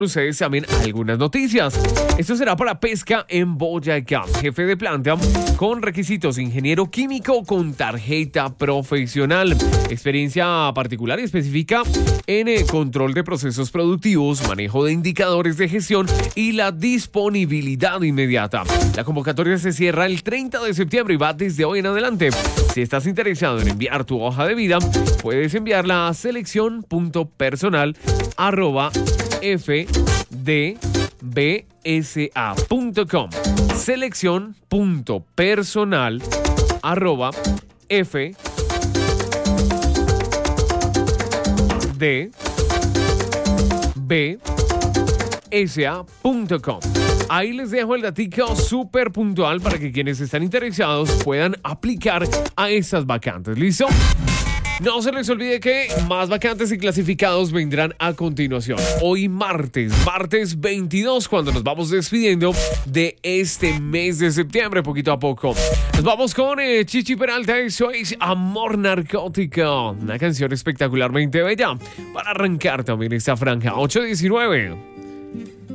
ustedes también algunas noticias. Esto será para pesca en Boyacá. Jefe de planta con requisitos: ingeniero químico con tarjeta profesional, experiencia particular y específica en control de procesos productivos, manejo de indicadores de gestión y la disponibilidad inmediata. La convocatoria se cierra el 30 de septiembre y va desde hoy en adelante. Si estás interesado en enviar tu hoja de vida, puedes enviarla a selección.personal@fdbsa.com. selección.personal@fdbsa.com. Ahí les dejo el datico súper puntual para que quienes están interesados puedan aplicar a estas vacantes. ¿Listo? No se les olvide que más vacantes y clasificados vendrán a continuación. Hoy martes 22, cuando nos vamos despidiendo de este mes de septiembre, poquito a poco. Nos vamos con Chichi Peralta, eso es Amor Narcótico. Una canción espectacularmente bella para arrancar también esta franja. 8:19.